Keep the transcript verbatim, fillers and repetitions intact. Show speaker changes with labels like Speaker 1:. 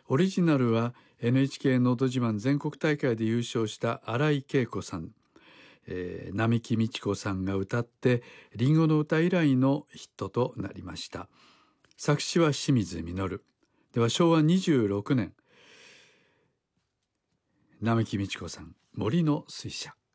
Speaker 1: オリジナルは エヌエイチケー のど自慢全国大会で優勝した新井恵子さん、えー、並木道子さんが歌ってリンゴの歌以来のヒットとなりました。作詞は清水実。ではしょうわにじゅうろくねん、並木道子さん、森の水車。